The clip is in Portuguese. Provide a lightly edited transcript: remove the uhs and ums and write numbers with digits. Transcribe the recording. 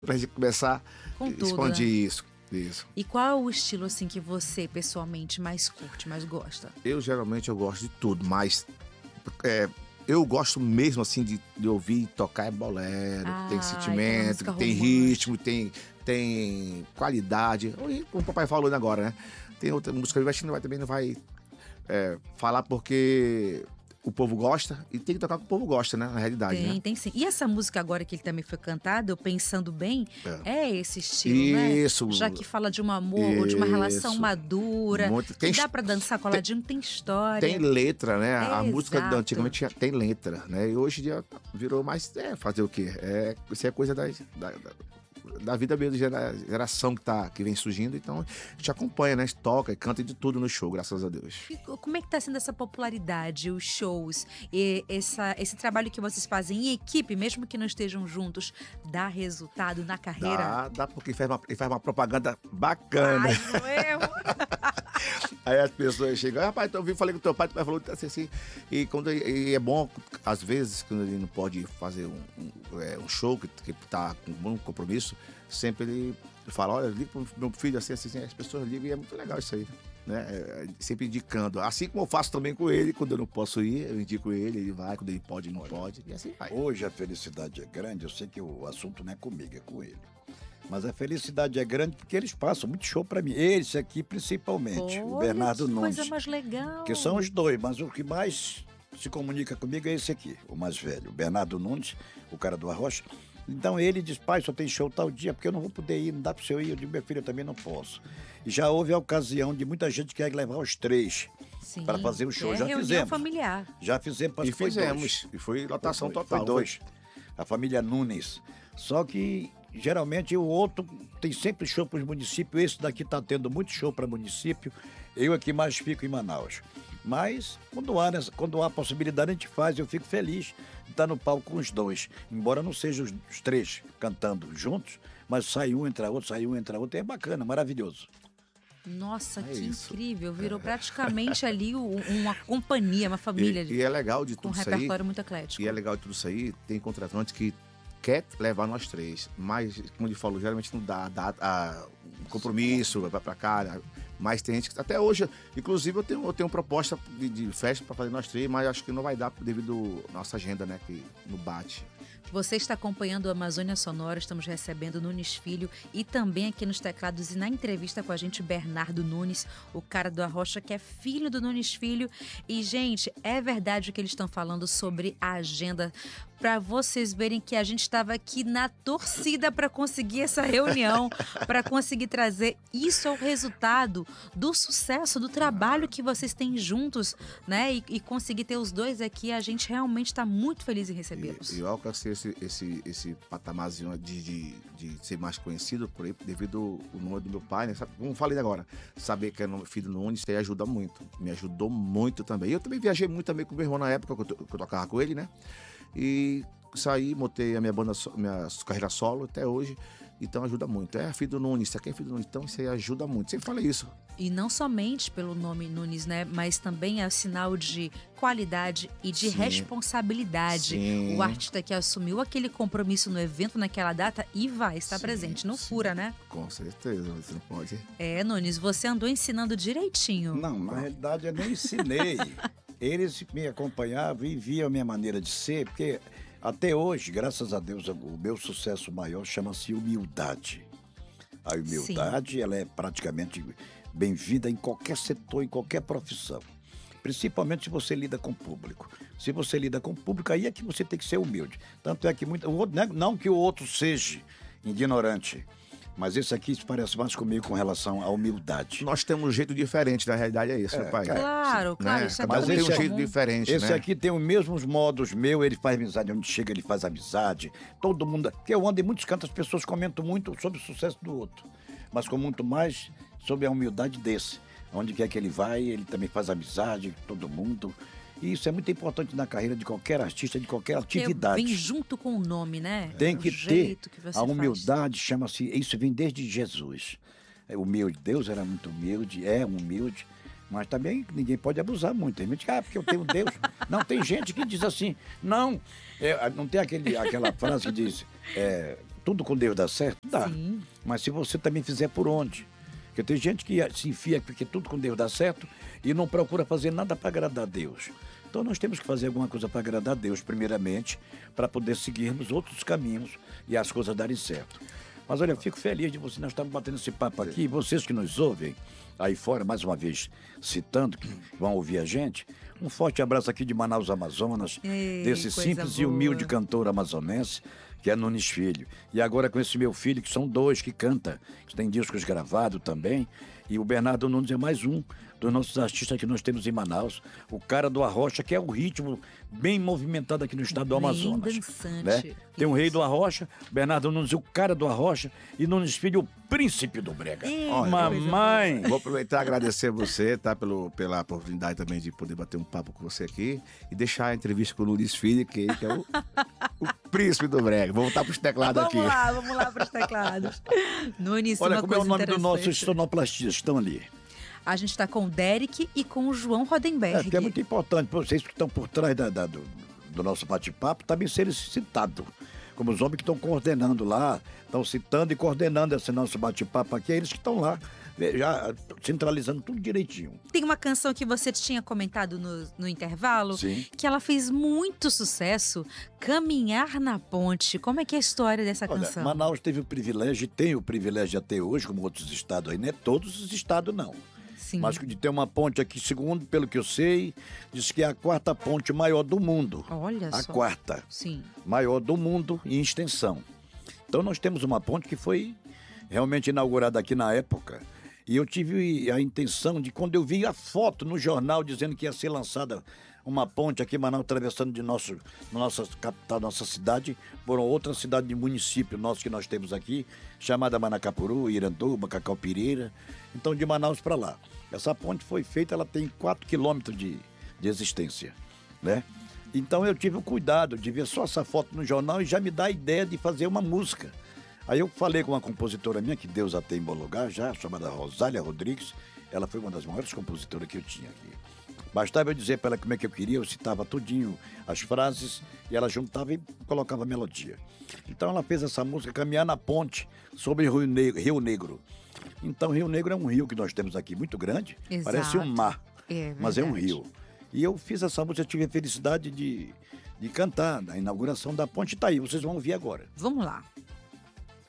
pra gente começar Com a tudo, expandir né? isso. Isso. E qual é o estilo, assim, que você, pessoalmente, mais curte, mais gosta? Geralmente eu gosto de tudo, mas eu gosto mesmo assim de ouvir e tocar tocar que tem Aquela sentimento, música que tem ritmo, tem qualidade. Como o papai falou agora, né? Tem outra música, a gente também não vai falar porque o povo gosta e tem que tocar o que o povo gosta, né? Na realidade, né? Tem sim. E essa música agora que ele também foi cantado, eu Pensando Bem, é esse estilo, Isso. né? Já que fala de um amor ou de uma relação Isso. madura, Muito. que dá pra dançar coladinho, tem história. Tem letra, né? A música Exato. antigamente tem letra, né? E hoje em dia virou mais. Fazer o quê? Isso é coisa da vida mesmo, geração que vem surgindo. Então a gente acompanha, né? A gente toca e canta de tudo no show, graças a Deus. E como é que tá sendo essa popularidade, os shows, e esse trabalho que vocês fazem em equipe, mesmo que não estejam juntos, dá resultado na carreira? Dá porque ele faz uma propaganda bacana. Ai, não é? Aí as pessoas chegam, rapaz, então eu falei com o teu pai falou assim. E é bom, às vezes, quando ele não pode fazer um show que tá com um compromisso, sempre ele fala, olha, liga pro meu filho assim, as pessoas ligam e é muito legal isso aí, né? Sempre indicando. Assim como eu faço também com ele, quando eu não posso ir, eu indico ele vai, quando ele pode, não pode, e assim vai. Hoje a felicidade é grande, eu sei que o assunto não é comigo, é com ele. Mas a felicidade é grande porque eles passam muito show pra mim. Esse aqui principalmente, o Bernardo que Nunes. coisa mais legal. Que são os dois, mas o que mais se comunica comigo é esse aqui, o mais velho, o Bernardo Nunes, o cara do Arrocha. Então ele diz, pai, só tem show tal dia, porque eu não vou poder ir, não dá pro senhor ir. Eu digo, meu filho, eu também não posso. E já houve a ocasião de muita gente que quer levar os três para fazer o show. Já fizemos. Familiar. Já fizemos. E fizemos. E foi lotação total. Foi dois. A família Nunes. Só que geralmente o outro tem sempre show para os municípios. Esse daqui está tendo muito show para município. Eu aqui mais fico em Manaus. Mas quando há possibilidade a gente faz. Eu fico feliz de estar no palco com os dois. Embora não sejam os três cantando juntos, mas sai um, entra outro, sai um, entra outro. É bacana, maravilhoso. Nossa, que isso. incrível. Virou praticamente ali uma companhia, uma família. E é legal de com tudo um isso aí. repertório muito eclético. E é legal de tudo isso aí, tem contratante que quer levar nós três, mas, como ele falou, geralmente não dá compromisso, vai pra cá, mas tem gente que até hoje, inclusive eu tenho proposta de festa pra fazer nós três, mas acho que não vai dar devido à nossa agenda, né, que não bate. Você está acompanhando a Amazônia Sonora, estamos recebendo Nunes Filho e também aqui nos teclados e na entrevista com a gente Bernardo Nunes, o cara do Arrocha, que é filho do Nunes Filho. E, gente, é verdade o que eles estão falando sobre a agenda, para vocês verem que a gente estava aqui na torcida para conseguir essa reunião, para conseguir trazer isso ao resultado do sucesso, do trabalho que vocês têm juntos, né? E conseguir ter os dois aqui, a gente realmente está muito feliz em recebê-los. E eu alcancei esse patamarzinho de ser mais conhecido por ele, devido ao nome do meu pai, né? Sabe, como eu falei agora, saber que é o filho do Nunes, isso aí ajuda muito. Me ajudou muito também. E eu também viajei muito também com o meu irmão na época que eu tocava com ele, né? E saí, montei a minha banda, minha carreira solo até hoje, então ajuda muito. É filho do Nunes, isso aqui é filho do Nunes, então isso aí ajuda muito. Sempre falei isso. E não somente pelo nome Nunes, né? Mas também é sinal de qualidade e de responsabilidade. Sim. O artista que assumiu aquele compromisso no evento naquela data e vai estar presente. Não fura, né? Com certeza, você não pode. Nunes, você andou ensinando direitinho. Não, na realidade eu nem ensinei. Eles me acompanhavam e viam a minha maneira de ser, porque até hoje, graças a Deus, o meu sucesso maior chama-se humildade. A humildade, ela é praticamente bem-vinda em qualquer setor, em qualquer profissão. Principalmente se você lida com o público. Se você lida com o público, aí é que você tem que ser humilde. Tanto é que não que o outro seja ignorante, mas esse aqui se parece mais comigo com relação à humildade. Nós temos um jeito diferente, na realidade é isso, meu pai. Claro, Né? isso é Cada um tem um totalmente jeito comum. diferente, Esse né? aqui tem os mesmos modos meu, ele faz amizade, onde chega ele faz amizade, todo mundo, porque eu ando em muitos cantos, as pessoas comentam muito sobre o sucesso do outro, mas com muito mais sobre a humildade desse, onde quer que ele vai, ele também faz amizade, todo mundo, e isso é muito importante na carreira de qualquer artista, de qualquer atividade. Vem junto com o nome, né? Tem O que ter jeito que você a faz. humildade, chama-se, isso vem desde Jesus. É humilde, Deus era muito humilde, é humilde, mas também ninguém pode abusar muito. Tem gente que, porque eu tenho Deus. Não, tem gente que diz assim, não tem aquela frase que diz, tudo com Deus dá certo? Dá. Sim. Mas se você também fizer por onde? Porque tem gente que se enfia porque tudo com Deus dá certo e não procura fazer nada para agradar a Deus. Então nós temos que fazer alguma coisa para agradar a Deus, primeiramente, para poder seguirmos outros caminhos e as coisas darem certo. Mas olha, eu fico feliz de você, nós estamos batendo esse papo aqui, vocês que nos ouvem aí fora, mais uma vez citando, que vão ouvir a gente, um forte abraço aqui de Manaus, Amazonas, Ei, desse coisa simples e boa. humilde cantor amazonense, que é Nunes Filho. E agora com esse meu filho, que são dois que canta, que tem discos gravados também, e o Bernardo Nunes é mais um dos nossos artistas que nós temos em Manaus, o cara do Arrocha, que é um ritmo bem movimentado aqui no estado do Bem Amazonas. dançante. Né? Tem o rei Isso. do Arrocha, Bernardo Nunes, o cara do Arrocha, e Nunes Filho, o príncipe do brega. Ei, Mamãe! Vou aproveitar e agradecer você, tá? Pela oportunidade também de poder bater um papo com você aqui e deixar a entrevista com o Nunes Filho, que é o príncipe do brega. Vou voltar pros teclados aqui. Vamos lá para os teclados. Nunes, Olha uma como é o coisa nome do nosso interessante. sonoplastistas, estão ali. A gente está com o Derek e com o João Rodenberg. Porque é muito importante para vocês que estão por trás do nosso bate-papo também serem citados. Como os homens que estão coordenando lá, estão citando e coordenando esse nosso bate-papo aqui, é eles que estão lá, já centralizando tudo direitinho. Tem uma canção que você tinha comentado no intervalo, Sim. que ela fez muito sucesso, Caminhar na Ponte. Como é que é a história dessa Olha, canção? Manaus teve o privilégio, e tem o privilégio até hoje, como outros estados aí, não é todos os estados não. Sim. Mas de ter uma ponte aqui, segundo, pelo que eu sei, diz que é a quarta ponte maior do mundo. Olha A só. quarta Sim. maior do mundo em extensão. Então nós temos uma ponte que foi realmente inaugurada aqui na época. E eu tive a intenção de, quando eu vi a foto no jornal dizendo que ia ser lançada uma ponte aqui em Manaus, atravessando de nossa capital, nossa cidade, por outra cidade de município nosso que nós temos aqui, chamada Manacapuru, Iranduba, Cacaupireira. Então, de Manaus para lá. Essa ponte foi feita, ela tem 4 quilômetros de existência, né? Então eu tive o cuidado de ver só essa foto no jornal e já me dá a ideia de fazer uma música. Aí eu falei com uma compositora minha, que Deus a tem em bom lugar já, chamada Rosália Rodrigues. Ela foi uma das maiores compositoras que eu tinha aqui. Bastava eu dizer para ela como é que eu queria, eu citava tudinho as frases e ela juntava e colocava a melodia. Então ela fez essa música, Caminhar na Ponte, sobre o Rio Negro. Então Rio Negro é um rio que nós temos aqui muito grande, Exato. parece um mar, É mas é um verdade. rio. E eu fiz essa música, eu tive a felicidade de cantar na inauguração da ponte. Tá aí, vocês vão ouvir agora. Vamos lá.